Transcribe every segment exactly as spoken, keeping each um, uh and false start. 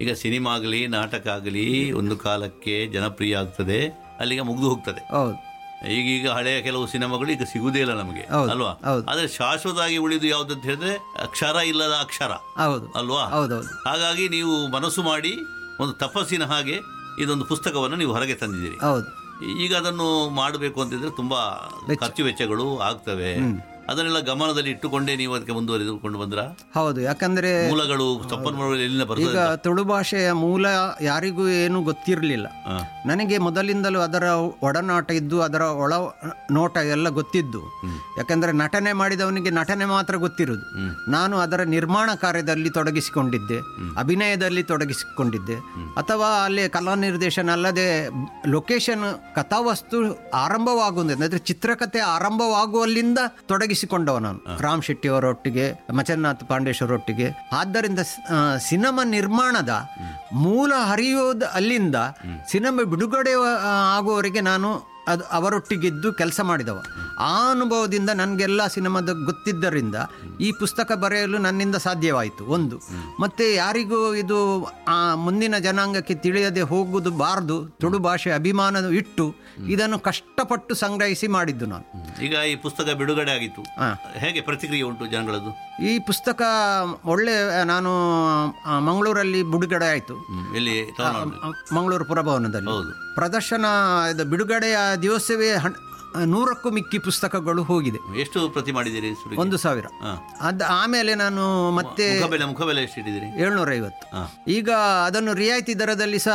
ಈಗ ಸಿನಿಮಾ ಆಗಲಿ ನಾಟಕ ಆಗಲಿ ಒಂದು ಕಾಲಕ್ಕೆ ಜನಪ್ರಿಯ ಆಗ್ತದೆ, ಅಲ್ಲಿಗೆ ಮುಗಿದು ಹೋಗ್ತದೆ. ಹೌದು. ಈಗೀಗ ಹಳೆಯ ಕೆಲವು ಸಿನಿಮಾಗಳು ಈಗ ಸಿಗುವುದೇ ಇಲ್ಲ ನಮಗೆ, ಅಲ್ವಾ? ಆದ್ರೆ ಶಾಶ್ವತವಾಗಿ ಉಳಿದು ಯಾವ್ದಂತ ಹೇಳಿದ್ರೆ ಅಕ್ಷರ ಇಲ್ಲದ ಅಕ್ಷರ, ಅಲ್ವಾ? ಹಾಗಾಗಿ ನೀವು ಮನಸ್ಸು ಮಾಡಿ ಒಂದು ತಪಸ್ಸಿನ ಹಾಗೆ ಇದೊಂದು ಪುಸ್ತಕವನ್ನು ನೀವು ಹೊರಗೆ ತಂದಿದ್ದೀರಿ. ಈಗ ಅದನ್ನು ಮಾಡಬೇಕು ಅಂತಿದ್ರೆ ತುಂಬಾ ಖರ್ಚು ವೆಚ್ಚಗಳು ಆಗ್ತವೆ. ಅದನ್ನೆಲ್ಲ ಗಮನದಲ್ಲಿ ಇಟ್ಟುಕೊಂಡೇ ನೀವು ಅದಕ್ಕೆ ಮುಂದುವರಿದುಕೊಂಡು ಬಂದ್ರ? ಹೌದು, ಯಾಕಂದ್ರೆ ಮೂಲಗಳು ಸಂಪನ್ಮೂಲಗಳು ಎಲ್ಲಿಂದ ಬರ್ತದೆ? ಈಗ ತುಳು ಭಾಷೆಯ ಮೂಲ ಯಾರಿಗೂ ಏನು ಗೊತ್ತಿರಲಿಲ್ಲ. ನನಗೆ ಮೊದಲಿಂದಲೂ ಅದರ ಒಡನಾಟ ಇದ್ದು ಅದರ ಒಳ ನೋಟ ಎಲ್ಲ ಗೊತ್ತಿದ್ದು. ಯಾಕಂದ್ರೆ ನಟನೆ ಮಾಡಿದವನಿಗೆ ನಟನೆ ಮಾತ್ರ ಗೊತ್ತಿರುವುದು. ನಾನು ಅದರ ನಿರ್ಮಾಣ ಕಾರ್ಯದಲ್ಲಿ ತೊಡಗಿಸಿಕೊಂಡಿದ್ದೆ, ಅಭಿನಯದಲ್ಲಿ ತೊಡಗಿಸಿಕೊಂಡಿದ್ದೆ, ಅಥವಾ ಅಲ್ಲಿ ಕಲಾ ನಿರ್ದೇಶನ ಅಲ್ಲದೆ ಲೊಕೇಶನ್ ಕಥಾವಸ್ತು ಆರಂಭವಾಗುವುದು ಅಂದರೆ ಚಿತ್ರಕಥೆ ಆರಂಭವಾಗುವಲ್ಲಿಂದ ತೊಡಗಿಸಿಕೊಂಡವ ನಾನು, ರಾಮ್ ಶೆಟ್ಟಿ ಅವರೊಟ್ಟಿಗೆ, ಮಚನ್ನಾಥ್ ಪಾಂಡೇಶ್ವರೊಟ್ಟಿಗೆ. ಆದ್ದರಿಂದ ಸಿನಿಮಾ ನಿರ್ಮಾಣದ ಮೂಲ ಹರಿಯೋದು ಅಲ್ಲಿಂದ ಸಿನಿಮಾ ಬಿಡುಗಡೆ ಆಗುವವರೆಗೆ ನಾನು ಅದು ಅವರೊಟ್ಟಿಗಿದ್ದು ಕೆಲಸ ಮಾಡಿದವ. ಆ ಅನುಭವದಿಂದ ನನಗೆಲ್ಲ ಸಿನಿಮಾದ ಗೊತ್ತಿದ್ದರಿಂದ ಈ ಪುಸ್ತಕ ಬರೆಯಲು ನನ್ನಿಂದ ಸಾಧ್ಯವಾಯಿತು ಒಂದು. ಮತ್ತು ಯಾರಿಗೂ ಇದು ಆ ಮುಂದಿನ ಜನಾಂಗಕ್ಕೆ ತಿಳಿಯದೆ ಹೋಗುವುದು ಬಾರದು, ತುಳು ಭಾಷೆ ಅಭಿಮಾನ ಇಟ್ಟು ಇದನ್ನು ಕಷ್ಟಪಟ್ಟು ಸಂಗ್ರಹಿಸಿ ಮಾಡಿದ್ದು ನಾನು. ಈಗ ಈ ಪುಸ್ತಕ ಬಿಡುಗಡೆ ಆಗಿತ್ತು, ಹೇಗೆ ಪ್ರತಿಕ್ರಿಯೆ ಉಂಟು ಜನಗಳದ್ದು? ಈ ಪುಸ್ತಕ ಒಳ್ಳೆ, ನಾನು ಮಂಗಳೂರಲ್ಲಿ ಬಿಡುಗಡೆ ಆಯಿತು, ಮಂಗಳೂರು ಪುರಭವನದಲ್ಲಿ ಪ್ರದರ್ಶನ. ಬಿಡುಗಡೆಯ ದಿವಸವೇ ನೂರಕ್ಕೂ ಮಿಕ್ಕಿ ಪುಸ್ತಕಗಳು ಹೋಗಿದೆ. ಎಷ್ಟು ಪ್ರತಿ ಮಾಡಿದ್ದೀರಿ? ಒಂದು ಸಾವಿರ. ಅದ್ ಆಮೇಲೆ ನಾನು ಮತ್ತೆ ಮುಖಬೆಲೆ ಎಷ್ಟು ಇಟ್ಟಿದ್ದೀರಿ? ಏಳ್ನೂರ ಐವತ್ತು. ಈಗ ಅದನ್ನು ರಿಯಾಯಿತಿ ದರದಲ್ಲಿ ಸಹ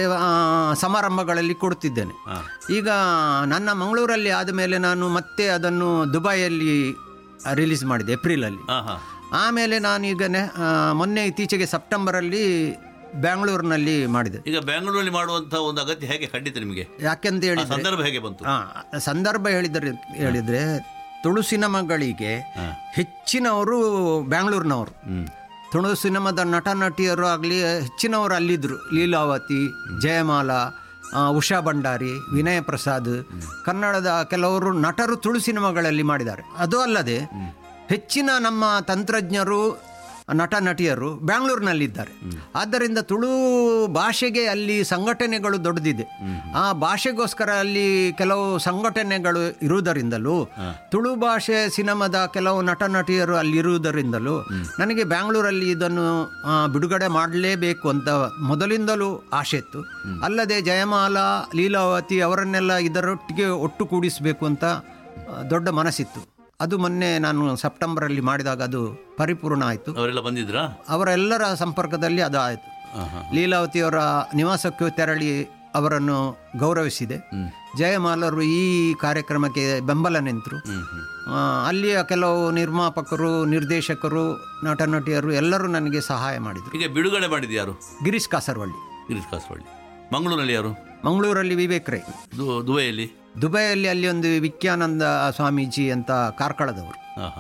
ಸಮಾರಂಭಗಳಲ್ಲಿ ಕೊಡ್ತಿದ್ದೇನೆ. ಈಗ ನನ್ನ ಮಂಗಳೂರಲ್ಲಿ ಆದ ಮೇಲೆ ನಾನು ಮತ್ತೆ ಅದನ್ನು ದುಬೈಯಲ್ಲಿ ರಿಲೀಸ್ ಮಾಡಿದೆ ಏಪ್ರಿಲಲ್ಲಿ. ಆಮೇಲೆ ನಾನೀಗ ಮೊನ್ನೆ ಇತ್ತೀಚೆಗೆ ಸೆಪ್ಟೆಂಬರಲ್ಲಿ ಬ್ಯಾಂಗ್ಳೂರಿನಲ್ಲಿ ಮಾಡಿದೆ. ಈಗ ಬ್ಯಾಂಗ್ಳೂರಲ್ಲಿ ಮಾಡುವಂತ ಒಂದು ಅಗತ್ಯ ಹೇಗೆ ಖಂಡಿತ ನಿಮಗೆ? ಯಾಕೆಂತ ಹೇಳಿ ಸಂದರ್ಭ ಹೇಗೆ ಬಂತು? ಸಂದರ್ಭ ಹೇಳಿದರೆ ಹೇಳಿದ್ರೆ ತುಳು ಸಿನಿಮಾಗಳಿಗೆ ಹೆಚ್ಚಿನವರು ಬ್ಯಾಂಗ್ಳೂರಿನವರು. ತುಳು ಸಿನಿಮಾದ ನಟ ನಟಿಯರು ಆಗಲಿ ಹೆಚ್ಚಿನವರು ಅಲ್ಲಿದ್ದರು. ಲೀಲಾವತಿ, ಜಯಮಾಲಾ, ಉಷಾ ಭಂಡಾರಿ, ವಿನಯ ಪ್ರಸಾದ್, ಕನ್ನಡದ ಕೆಲವರು ನಟರು ತುಳು ಸಿನಿಮಾಗಳಲ್ಲಿ ಮಾಡಿದ್ದಾರೆ. ಅದು ಅಲ್ಲದೆ ಹೆಚ್ಚಿನ ನಮ್ಮ ತಂತ್ರಜ್ಞರು, ನಟ ನಟಿಯರು ಬ್ಯಾಂಗ್ಳೂರಿನಲ್ಲಿದ್ದಾರೆ. ಆದ್ದರಿಂದ ತುಳು ಭಾಷೆಗೆ ಅಲ್ಲಿ ಸಂಘಟನೆಗಳು ದೊಡ್ಡದಿದೆ. ಆ ಭಾಷೆಗೋಸ್ಕರ ಅಲ್ಲಿ ಕೆಲವು ಸಂಘಟನೆಗಳು ಇರುವುದರಿಂದಲೂ, ತುಳು ಭಾಷೆ ಸಿನಿಮಾದ ಕೆಲವು ನಟ ನಟಿಯರು ಅಲ್ಲಿರುವುದರಿಂದಲೂ ನನಗೆ ಬ್ಯಾಂಗ್ಳೂರಲ್ಲಿ ಇದನ್ನು ಬಿಡುಗಡೆ ಮಾಡಲೇಬೇಕು ಅಂತ ಮೊದಲಿಂದಲೂ ಆಸೆ ಇತ್ತು. ಅಲ್ಲದೆ ಜಯಮಾಲಾ, ಲೀಲಾವತಿ ಅವರನ್ನೆಲ್ಲ ಇದರೊಟ್ಟಿಗೆ ಒಟ್ಟು ಕೂಡಿಸಬೇಕು ಅಂತ ದೊಡ್ಡ ಮನಸ್ಸಿತ್ತು. ಅದು ಮೊನ್ನೆ ನಾನು ಸೆಪ್ಟೆಂಬರಲ್ಲಿ ಮಾಡಿದಾಗ ಅದು ಪರಿಪೂರ್ಣ ಆಯಿತು. ಅವರೆಲ್ಲ ಬಂದಿದ್ರಾ? ಅವರೆಲ್ಲರ ಸಂಪರ್ಕದಲ್ಲಿ ಅದು ಆಯಿತು. ಲೀಲಾವತಿಯವರ ನಿವಾಸಕ್ಕೆ ತೆರಳಿ ಅವರನ್ನು ಗೌರವಿಸಿದೆ. ಜಯಮಾಲರು ಈ ಕಾರ್ಯಕ್ರಮಕ್ಕೆ ಬೆಂಬಲ ನಿಂತರು. ಅಲ್ಲಿಯ ಕೆಲವು ನಿರ್ಮಾಪಕರು, ನಿರ್ದೇಶಕರು, ನಟ ನಟಿಯರು ಎಲ್ಲರೂ ನನಗೆ ಸಹಾಯ ಮಾಡಿದರು. ಈಗ ಬಿಡುಗಡೆ ಮಾಡಿದ್ದು ಯಾರು? ಗಿರೀಶ್ ಕಾಸರವಳ್ಳಿ. ಗಿರೀಶ್ ಕಾಸರವಳ್ಳಿ. ಮಂಗಳೂರಲ್ಲಿ ಯಾರು? ಮಂಗಳೂರಲ್ಲಿ ವಿವೇಕ್ ರೈ. ದುಬೈಯಲ್ಲಿ? ದುಬೈಯಲ್ಲಿ ಅಲ್ಲಿ ಒಂದು ವಿಖ್ಯಾನಂದ ಸ್ವಾಮೀಜಿ ಅಂತ ಕಾರ್ಕಳದವರು.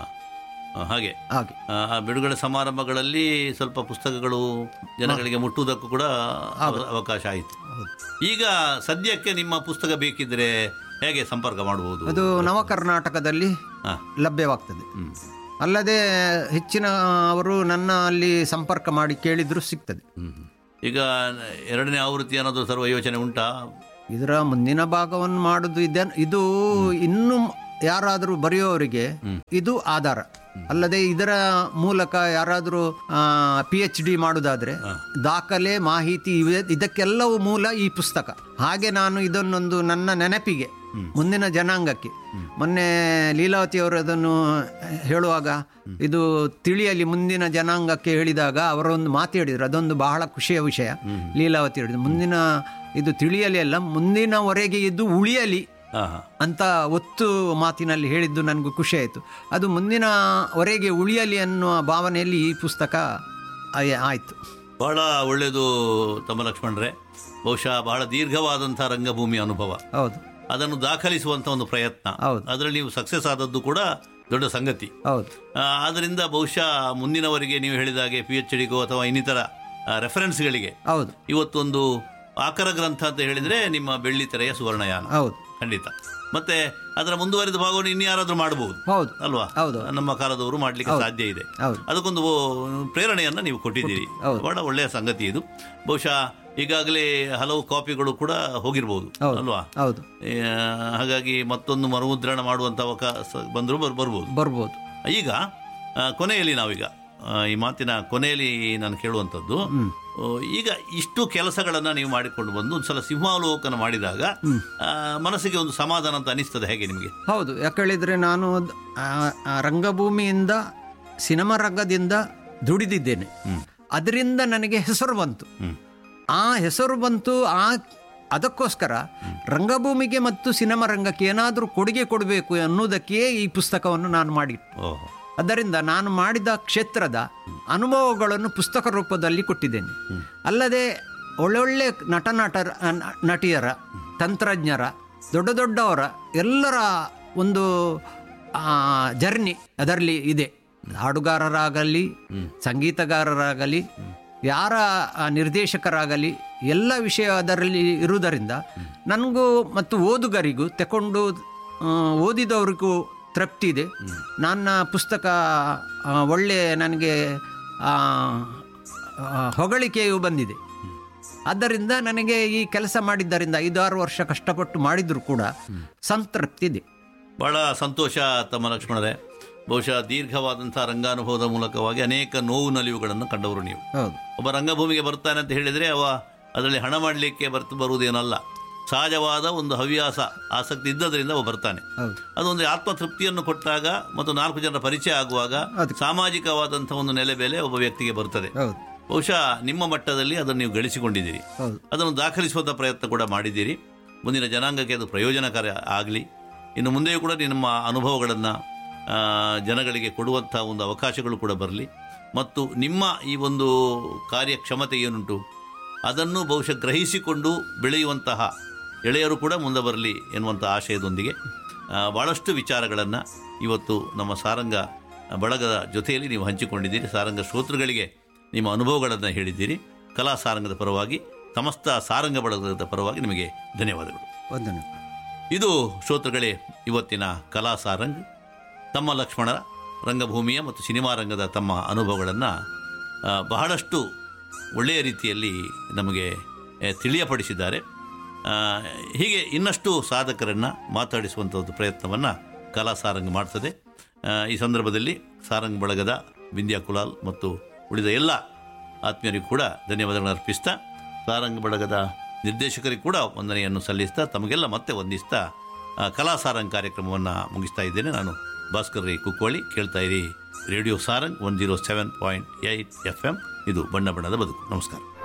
ಹಾಗೆ ಹಾಗೆ ಬಿಡುಗಡೆ ಸಮಾರಂಭಗಳಲ್ಲಿ ಸ್ವಲ್ಪ ಪುಸ್ತಕಗಳು ಜನಗಳಿಗೆ ಮುಟ್ಟುವುದಕ್ಕೂ ಕೂಡ ಅವಕಾಶ ಆಯಿತು. ಈಗ ಸದ್ಯಕ್ಕೆ ನಿಮ್ಮ ಪುಸ್ತಕ ಬೇಕಿದ್ರೆ ಹೇಗೆ ಸಂಪರ್ಕ ಮಾಡಬಹುದು? ಅದು ನವ ಕರ್ನಾಟಕದಲ್ಲಿ ಲಭ್ಯವಾಗ್ತದೆ. ಅಲ್ಲದೆ ಹೆಚ್ಚಿನ ಅವರು ನನ್ನ ಅಲ್ಲಿ ಸಂಪರ್ಕ ಮಾಡಿ ಕೇಳಿದ್ರು ಸಿಗ್ತದೆ. ಈಗ ಎರಡನೇ ಆವೃತ್ತಿ ಅನ್ನೋದು ಸರ್ವ ಯೋಚನೆ ಉಂಟಾ? ಇದರ ಮುಂದಿನ ಭಾಗವನ್ನು ಮಾಡುದು ಇದೆ. ಇದು ಇನ್ನು ಯಾರಾದರೂ ಬರೆಯೋರಿಗೆ ಇದು ಆಧಾರ. ಅಲ್ಲದೆ ಇದರ ಮೂಲಕ ಯಾರಾದರೂ ಪಿ ಎಚ್ ಡಿ ಮಾಡುವುದಾದ್ರೆ ದಾಖಲೆ, ಮಾಹಿತಿ ಇವೆ, ಇದಕ್ಕೆಲ್ಲವೂ ಮೂಲ ಈ ಪುಸ್ತಕ. ಹಾಗೆ ನಾನು ಇದನ್ನೊಂದು ನನ್ನ ನೆನಪಿಗೆ ಮುಂದಿನ ಜನಾಂಗಕ್ಕೆ, ಮೊನ್ನೆ ಲೀಲಾವತಿಯವರು ಅದನ್ನು ಹೇಳುವಾಗ ಇದು ತಿಳಿಯಲಿ ಮುಂದಿನ ಜನಾಂಗಕ್ಕೆ ಹೇಳಿದಾಗ ಅವರೊಂದು ಮಾತು ಹೇಳಿದರು. ಅದೊಂದು ಬಹಳ ಖುಷಿಯ ವಿಷಯ. ಲೀಲಾವತಿ ಹೇಳಿದ್ರು, ಮುಂದಿನ ಇದು ತಿಳಿಯಲಿ ಅಲ್ಲ, ಮುಂದಿನವರೆಗೆ ಇದು ಉಳಿಯಲಿ ಅಂತ ಒತ್ತು ಮಾತಿನಲ್ಲಿ ಹೇಳಿದ್ದು ನನಗೂ ಖುಷಿ ಆಯಿತು. ಅದು ಮುಂದಿನವರೆಗೆ ಉಳಿಯಲಿ ಅನ್ನುವ ಭಾವನೆಯಲ್ಲಿ ಈ ಪುಸ್ತಕ ಆಯಿತು. ಬಹಳ ಒಳ್ಳೆಯದು ತಮ್ಮ ಲಕ್ಷ್ಮಣರೇ. ಬಹುಶಃ ಬಹಳ ದೀರ್ಘವಾದಂಥ ರಂಗಭೂಮಿ ಅನುಭವ. ಹೌದು. ಅದನ್ನು ದಾಖಲಿಸುವಂಥ ಒಂದು ಪ್ರಯತ್ನ. ಹೌದು. ಅದರಲ್ಲಿ ನೀವು ಸಕ್ಸಸ್ ಆದದ್ದು ಕೂಡ ದೊಡ್ಡ ಸಂಗತಿ. ಹೌದು. ಆದ್ದರಿಂದ ಬಹುಶಃ ಮುಂದಿನವರಿಗೆ ನೀವು ಹೇಳಿದಾಗೆ ಪಿ ಎಚ್ ಡಿಗೋ ಅಥವಾ ಇನ್ನಿತರ ರೆಫರೆನ್ಸ್ಗಳಿಗೆ ಹೌದು ಇವತ್ತೊಂದು ಆಕರ ಗ್ರಂಥ ಅಂತ ಹೇಳಿದರೆ ನಿಮ್ಮ ಬೆಳ್ಳಿ ತೆರೆಯ ಸುವರ್ಣಯಾನ. ಹೌದು. ಖಂಡಿತ. ಮತ್ತೆ ಅದರ ಮುಂದುವರಿದ ಭಾಗವನ್ನು ಇನ್ಯಾರಾದ್ರೂ ಮಾಡಬಹುದು ಹೌದು ಅಲ್ವಾ? ಹೌದು, ನಮ್ಮ ಕಾಲದವರು ಮಾಡ್ಲಿಕ್ಕೆ ಸಾಧ್ಯ ಇದೆ. ಅದಕ್ಕೊಂದು ಪ್ರೇರಣೆಯನ್ನ ನೀವು ಕೊಟ್ಟಿದ್ದೀರಿ, ಬಹಳ ಒಳ್ಳೆಯ ಸಂಗತಿ ಇದು. ಬಹುಶಃ ಈಗಾಗಲೇ ಹಲವು ಕಾಪಿಗಳು ಕೂಡ ಹೋಗಿರ್ಬೋದು ಅಲ್ವಾ? ಹೌದು. ಹಾಗಾಗಿ ಮತ್ತೊಂದು ಮರುಮುದ್ರಣ ಮಾಡುವಂತ ಅವಕಾಶ ಬಂದರೂ ಬರ್ಬೋದು ಬರ್ಬೋದು. ಈಗ ಕೊನೆಯಲ್ಲಿ ನಾವೀಗ ಈ ಮಾತಿನ ಕೊನೆಯಲ್ಲಿ ನಾನು ಕೇಳುವಂಥದ್ದು, ಈಗ ಇಷ್ಟು ಕೆಲಸಗಳನ್ನು ನೀವು ಮಾಡಿಕೊಂಡು ಬಂದು ಒಂದು ಸಲ ಸಿಂಹಾವಲೋಕನ ಮಾಡಿದಾಗ ಮನಸ್ಸಿಗೆ ಒಂದು ಸಮಾಧಾನ ಅಂತ ಅನಿಸ್ತದೆ, ಹೇಗೆ ನಿಮಗೆ? ಹೌದು, ಯಾಕೇಳಿದರೆ ನಾನು ರಂಗಭೂಮಿಯಿಂದ ಸಿನಿಮಾ ರಂಗದಿಂದ ದುಡಿದಿದ್ದೇನೆ. ಅದರಿಂದ ನನಗೆ ಹೆಸರು ಬಂತು. ಆ ಹೆಸರು ಬಂತು, ಆ ಅದಕ್ಕೋಸ್ಕರ ರಂಗಭೂಮಿಗೆ ಮತ್ತು ಸಿನಿಮಾ ರಂಗಕ್ಕೆ ಏನಾದರೂ ಕೊಡುಗೆ ಕೊಡಬೇಕು ಅನ್ನೋದಕ್ಕೆ ಈ ಪುಸ್ತಕವನ್ನು ನಾನು ಮಾಡಿ, ಅದರಿಂದ ನಾನು ಮಾಡಿದ ಕ್ಷೇತ್ರದ ಅನುಭವಗಳನ್ನು ಪುಸ್ತಕ ರೂಪದಲ್ಲಿ ಕೊಟ್ಟಿದ್ದೇನೆ. ಅಲ್ಲದೆ ಒಳ್ಳೊಳ್ಳೆ ನಟ ನಟರ ನಟಿಯರ ತಂತ್ರಜ್ಞರ ದೊಡ್ಡ ದೊಡ್ಡವರ ಎಲ್ಲರ ಒಂದು ಜರ್ನಿ ಅದರಲ್ಲಿ ಇದೆ. ಹಾಡುಗಾರರಾಗಲಿ, ಸಂಗೀತಗಾರರಾಗಲಿ, ಯಾರ ನಿರ್ದೇಶಕರಾಗಲಿ, ಎಲ್ಲ ವಿಷಯ ಅದರಲ್ಲಿ ಇರುವುದರಿಂದ ನನಗೂ ಮತ್ತು ಓದುಗರಿಗೂ ತಗೊಂಡು ಓದಿದವರಿಗೂ ತೃಪ್ತಿ ಇದೆ. ನನ್ನ ಪುಸ್ತಕ ಒಳ್ಳೆಯ ನನಗೆ ಹೊಗಳಿಕೆಯೂ ಬಂದಿದೆ. ಆದ್ದರಿಂದ ನನಗೆ ಈ ಕೆಲಸ ಮಾಡಿದ್ದರಿಂದ ಐದಾರು ವರ್ಷ ಕಷ್ಟಪಟ್ಟು ಮಾಡಿದರೂ ಕೂಡ ಸಂತೃಪ್ತಿ ಇದೆ. ಬಹಳ ಸಂತೋಷ ತಮ್ಮ ಲಕ್ಷ್ಮಣರೇ. ಬಹುಶಃ ದೀರ್ಘವಾದಂಥ ರಂಗಾನುಭವದ ಮೂಲಕವಾಗಿ ಅನೇಕ ನೋವು ನಲಿವುಗಳನ್ನು ಕಂಡವರು ನೀವು. ಒಬ್ಬ ರಂಗಭೂಮಿಗೆ ಬರ್ತಾನೆ ಅಂತ ಹೇಳಿದರೆ ಅವ ಅದರಲ್ಲಿ ಹಣ ಮಾಡಲಿಕ್ಕೆ ಬರ್ತು ಬರುವುದೇನಲ್ಲ, ಸಹಜವಾದ ಒಂದು ಹವ್ಯಾಸ ಆಸಕ್ತಿ ಇದ್ದದರಿಂದ ಅವ ಬರ್ತಾನೆ. ಅದೊಂದು ಆತ್ಮತೃಪ್ತಿಯನ್ನು ಕೊಟ್ಟಾಗ ಮತ್ತು ನಾಲ್ಕು ಜನರ ಪರಿಚಯ ಆಗುವಾಗ ಸಾಮಾಜಿಕವಾದಂಥ ಒಂದು ನೆಲೆಬೇಲೆ ಒಬ್ಬ ವ್ಯಕ್ತಿಗೆ ಬರ್ತದೆ. ಬಹುಶಃ ನಿಮ್ಮ ಮಟ್ಟದಲ್ಲಿ ಅದನ್ನು ನೀವು ಗಳಿಸಿಕೊಂಡಿದ್ದೀರಿ, ಅದನ್ನು ದಾಖಲಿಸುವಂಥ ಪ್ರಯತ್ನ ಕೂಡ ಮಾಡಿದ್ದೀರಿ. ಮುಂದಿನ ಜನಾಂಗಕ್ಕೆ ಅದು ಪ್ರಯೋಜನಕಾರಿ ಆಗಲಿ. ಇನ್ನು ಮುಂದೆಯೂ ಕೂಡ ನಿಮ್ಮ ಅನುಭವಗಳನ್ನು ಜನಗಳಿಗೆ ಕೊಡುವಂಥ ಒಂದು ಅವಕಾಶಗಳು ಕೂಡ ಬರಲಿ. ಮತ್ತು ನಿಮ್ಮ ಈ ಒಂದು ಕಾರ್ಯಕ್ಷಮತೆ ಏನುಂಟು ಅದನ್ನು ಬಹುಶಃ ಗ್ರಹಿಸಿಕೊಂಡು ಬೆಳೆಯುವಂತಹ ಎಳೆಯರು ಕೂಡ ಮುಂದೆ ಬರಲಿ ಎನ್ನುವಂಥ ಆಶಯದೊಂದಿಗೆ ಭಾಳಷ್ಟು ವಿಚಾರಗಳನ್ನು ಇವತ್ತು ನಮ್ಮ ಸಾರಂಗ ಬಳಗದ ಜೊತೆಯಲ್ಲಿ ನೀವು ಹಂಚಿಕೊಂಡಿದ್ದೀರಿ. ಸಾರಂಗ ಶ್ರೋತೃಗಳಿಗೆ ನಿಮ್ಮ ಅನುಭವಗಳನ್ನು ಹೇಳಿದ್ದೀರಿ. ಕಲಾ ಸಾರಂಗದ ಪರವಾಗಿ, ಸಮಸ್ತ ಸಾರಂಗ ಬಳಗದ ಪರವಾಗಿ ನಿಮಗೆ ಧನ್ಯವಾದಗಳು. ವಂದನೆಗಳು. ಇದು ಶ್ರೋತೃಗಳೇ ಇವತ್ತಿನ ಕಲಾ ಸಾರಂಗ್. ತಮ್ಮ ಲಕ್ಷ್ಮಣರ ರಂಗಭೂಮಿಯ ಮತ್ತು ಸಿನಿಮಾ ರಂಗದ ತಮ್ಮ ಅನುಭವಗಳನ್ನು ಬಹಳಷ್ಟು ಒಳ್ಳೆಯ ರೀತಿಯಲ್ಲಿ ನಮಗೆ ತಿಳಿಯಪಡಿಸಿದ್ದಾರೆ. ಹೀಗೆ ಇನ್ನಷ್ಟು ಸಾಧಕರನ್ನು ಮಾತಾಡಿಸುವಂಥದ್ದು ಪ್ರಯತ್ನವನ್ನು ಕಲಾ ಸಾರಂಗ್ ಮಾಡ್ತದೆ. ಈ ಸಂದರ್ಭದಲ್ಲಿ ಸಾರಂಗ್ ಬಳಗದ ಬಿಂದ್ಯಾ ಕುಲಾಲ್ ಮತ್ತು ಉಳಿದ ಎಲ್ಲ ಆತ್ಮೀಯರಿಗೂ ಕೂಡ ಧನ್ಯವಾದಗಳನ್ನು ಅರ್ಪಿಸ್ತಾ, ಸಾರಂಗ್ ಬಳಗದ ನಿರ್ದೇಶಕರಿಗೆ ಕೂಡ ವಂದನೆಯನ್ನು ಸಲ್ಲಿಸ್ತಾ, ತಮಗೆಲ್ಲ ಮತ್ತೆ ವಂದಿಸ್ತಾ ಕಲಾ ಸಾರಂಗ್ ಕಾರ್ಯಕ್ರಮವನ್ನು ಮುಗಿಸ್ತಾ ಇದ್ದೇನೆ. ನಾನು ಭಾಸ್ಕರ್ ರೈ ಕುಕ್ಕೋಳಿ. ಕೇಳ್ತಾ ಇರಿ radio Sarang one zero seven point eight F M. ಇದು ಬಣ್ಣ ಬಣ್ಣದ ಬದುಕು. ನಮಸ್ಕಾರ.